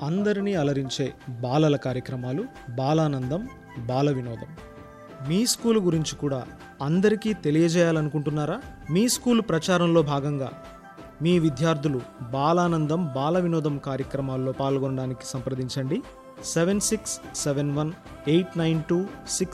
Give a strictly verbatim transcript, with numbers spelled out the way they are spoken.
అందరినీ అలరించే బాలల కార్యక్రమాలు బాలానందం బాల వినోదం. మీ స్కూల్ గురించి కూడా అందరికీ తెలియజేయాలనుకుంటున్నారా? మీ స్కూల్ ప్రచారంలో భాగంగా మీ విద్యార్థులు బాలానందం బాల వినోదం కార్యక్రమాల్లో పాల్గొనడానికి సంప్రదించండి. Seven six seven one eight nine two six